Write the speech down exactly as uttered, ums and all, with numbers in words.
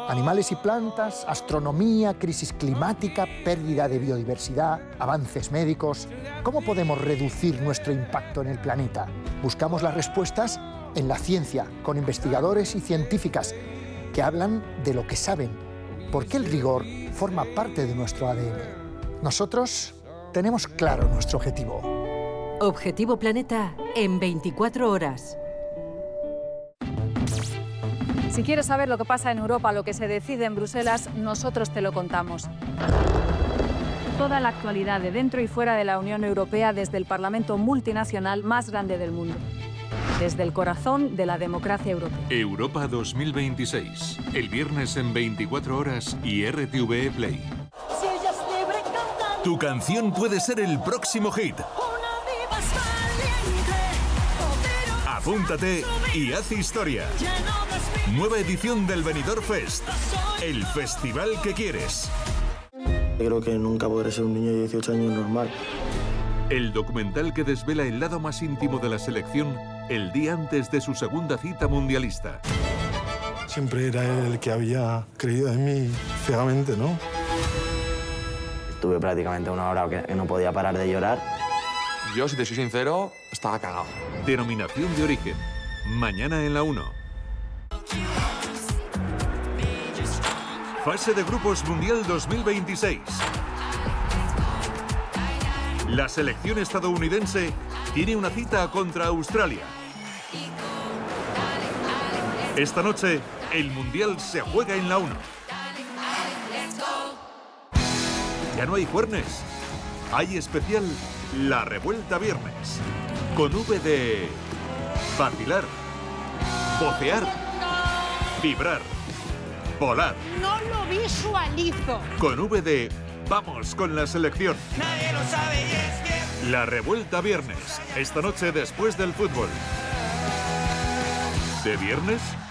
Animales y plantas, astronomía, crisis climática, pérdida de biodiversidad, avances médicos. ¿Cómo podemos reducir nuestro impacto en el planeta? Buscamos las respuestas en la ciencia, con investigadores y científicas que hablan de lo que saben, porque el rigor forma parte de nuestro A D N. Nosotros tenemos claro nuestro objetivo. Objetivo Planeta en veinticuatro horas. Si quieres saber lo que pasa en Europa, lo que se decide en Bruselas, nosotros te lo contamos. Toda la actualidad de dentro y fuera de la Unión Europea desde el Parlamento multinacional más grande del mundo. Desde el corazón de la democracia europea. Europa dos mil veintiséis. El viernes en veinticuatro horas y R T V E Play. Tu canción puede ser el próximo hit. Apúntate y haz historia. Nueva edición del Benidorm Fest. El festival que quieres. Creo que nunca podré ser un niño de dieciocho años normal. El documental que desvela el lado más íntimo de la selección el día antes de su segunda cita mundialista. Siempre era él el que había creído en mí ciegamente, ¿no? Estuve prácticamente una hora que no podía parar de llorar. Yo, si te soy sincero, estaba cagado. Denominación de origen. Mañana en la uno. Fase de Grupos Mundial dos mil veintiséis. La selección estadounidense tiene una cita contra Australia. Esta noche, el Mundial se juega en la uno. Ya no hay juernes. Hay especial La Revuelta Viernes. Con V de vacilar, vocear, vibrar, volar. No lo visualizo. Con V de vamos con la selección. Nadie lo sabe y es bien. La Revuelta Viernes. Esta noche después del fútbol. ¿De viernes?